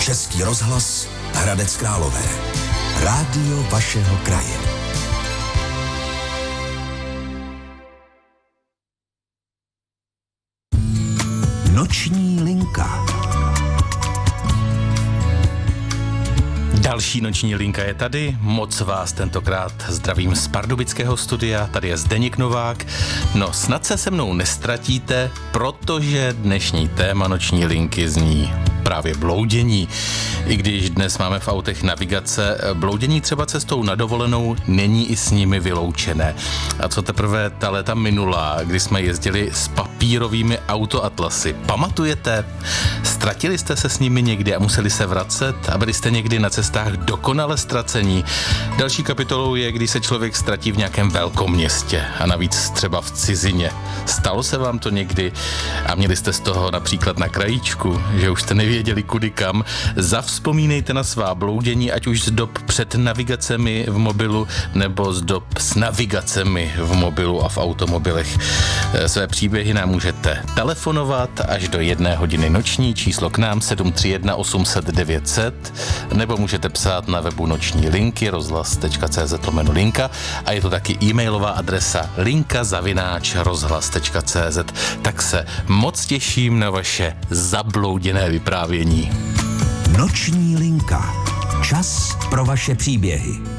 Český rozhlas Hradec Králové. Rádio vašeho kraje. Noční linka. Další noční linka je tady, moc vás tentokrát zdravím z pardubického studia, tady je Zdeněk Novák. No snad se mnou nestratíte, protože dnešní téma noční linky zní právě bloudění. I když dnes máme v autech navigace, bloudění třeba cestou na dovolenou není i s nimi vyloučené. A co teprve ta léta minulá, kdy jsme jezdili s papírovými autoatlasy. Pamatujete? Ztratili jste se s nimi někdy a museli se vracet a byli jste někdy na cestách dokonale ztracení. Další kapitolou je, když se člověk ztratí v nějakém velkoměstě a navíc třeba v cizině. Stalo se vám to někdy a měli jste z toho například na krajíčku, že už jste nevěděli kudy kam? Zavzpomínejte na svá bloudění, ať už z dob před navigacemi v mobilu nebo z dob s navigacemi v mobilu a v automobilech. Své příběhy nám můžete telefonovat až do 1 hodiny noční, číslo k nám 731 800 900, nebo můžete psát na webu noční linky rozhlas.cz/linka a je to taky e-mailová adresa linka@rozhlas.cz. Tak se moc těším na vaše zablouděné vyprávění. Noční linka. Čas pro vaše příběhy.